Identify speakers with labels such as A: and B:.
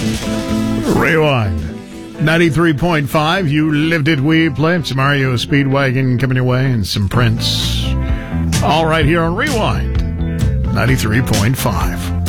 A: Rewind. 93.5, You Lived It, We Play. Some Mario Speedwagon coming your way and some Prince. All right here on Rewind. 93.5.